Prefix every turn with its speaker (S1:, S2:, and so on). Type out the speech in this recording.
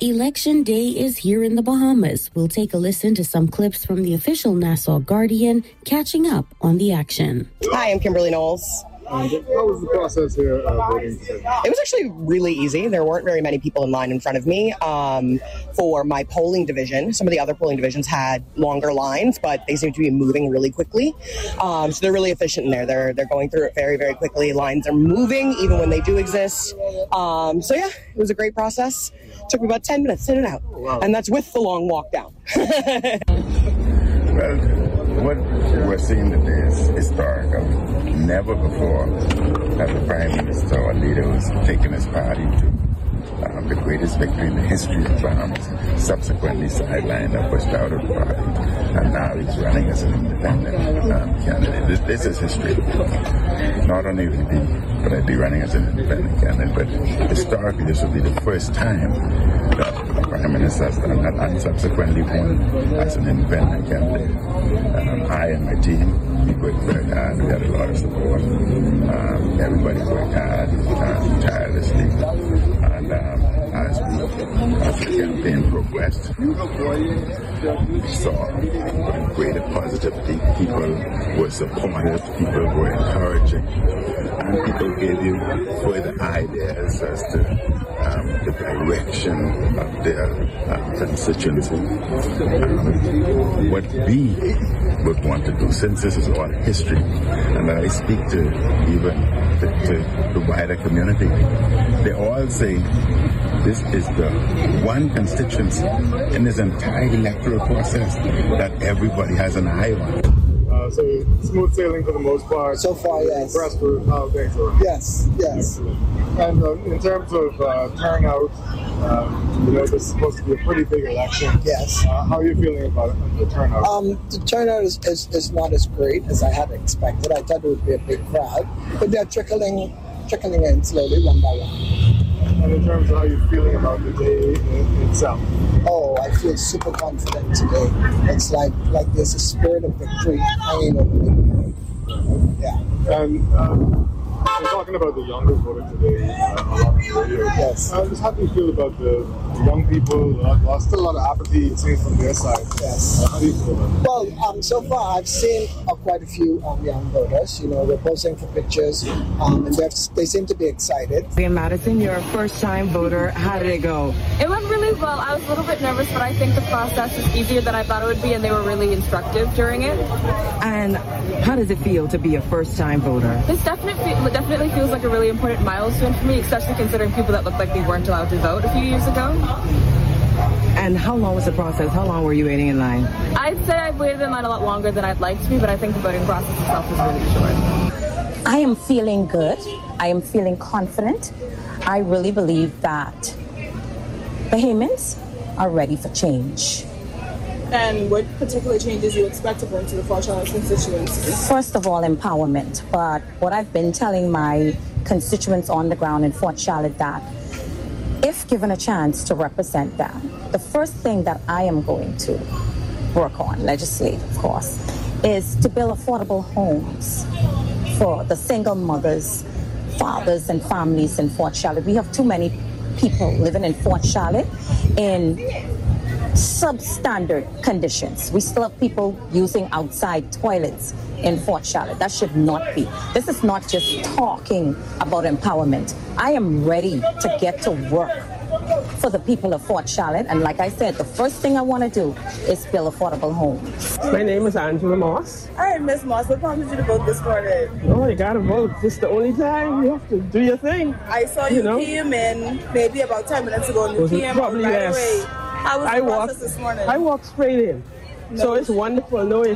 S1: Election Day is here in the Bahamas. We'll take a listen to some clips from the official Nassau Guardian, catching up on the action.
S2: Hi, I'm Kimberly Knowles.
S3: How was the process here voting today?
S2: It was actually really easy. There weren't very many people in line in front of me. For my polling division, some of the other polling divisions had longer lines, but they seem to be moving really quickly. So they're really efficient in there. They're going through it very, very quickly. Lines are moving even when they do exist. So yeah, it was a great process. Took me about 10 minutes in and out.
S3: Wow.
S2: And that's with the long walk down.
S4: Well, what we're seeing today is historical. Never before has the Prime Minister or leader who's taken his party to the greatest victory in the history of Bahamas, subsequently sidelined or pushed out of the party, and now he's running as an independent candidate. This is history. Not only will he be running as an independent candidate, but historically this will be the first time that the Prime Minister has done that and subsequently won as an independent candidate. I and my team, we worked very hard. We had a lot of support. Everybody worked hard, tirelessly. And as the campaign progressed, we saw greater positivity. People were supportive, people were encouraging, and people gave you further ideas as to the direction of their constituency. What we would want to do, since this is all history, and I speak to even to the wider community, they all say this is the one constituency in this entire electoral process that everybody has an eye on.
S3: So smooth sailing for the most part.
S5: So far, yes.
S3: Impressed with how things are.
S5: Yes.
S3: And in terms of turnout, this is supposed to be a pretty big election.
S5: Yes.
S3: How are you feeling about the turnout?
S5: The turnout is not as great as I had expected. I thought it would be a big crowd, but they're trickling in slowly, one by one.
S3: And in terms of how you're feeling about the day itself?
S5: Oh, I feel super confident today. It's like there's a spirit of victory hanging over me. Yeah.
S3: And we're talking about the younger voter today.
S5: Yes.
S3: Just how do you feel about the young people? Still a lot of apathy, it seems, from their side.
S5: Yes.
S3: How do you feel about it?
S5: Well, so far I've seen quite a few young voters. They're posing for pictures, and they seem to be excited.
S6: In Madison, you're a first-time voter. How did it go?
S7: It went really well. I was a little bit nervous, but I think the process is easier than I thought it would be, and they were really instructive during it.
S6: And how does it feel to be a first-time voter?
S7: This definitely feels like a really important milestone for me, especially considering people that looked like they weren't allowed to vote a few years ago.
S6: And how long was the process? How long were you waiting in line?
S7: I'd say I waited in line a lot longer than I'd like to be, but I think the voting process itself was really short.
S8: I am feeling good. I am feeling confident. I really believe that Bahamians are ready for change.
S9: And what particular changes you expect to bring to the Fort Charlotte constituency?
S8: First of all, empowerment. But what I've been telling my constituents on the ground in Fort Charlotte, that if given a chance to represent them, the first thing that I am going to work on, legislate, of course, is to build affordable homes for the single mothers, fathers, and families in Fort Charlotte. We have too many people living in Fort Charlotte in substandard conditions. We still have people using outside toilets in Fort Charlotte. That should not be. This is not just talking about empowerment. I am ready to get to work for the people of Fort Charlotte. And like I said, the first thing I want to do is build affordable homes.
S10: My name is Angela Moss.
S9: All right, Miss Moss, what prompted you to vote this morning?
S10: Oh, you gotta vote. This is the only time. You have to do your thing.
S9: I saw you came in maybe about 10 minutes ago and you came out right away. How was the process this morning?
S10: I walked straight in. So it's wonderful. No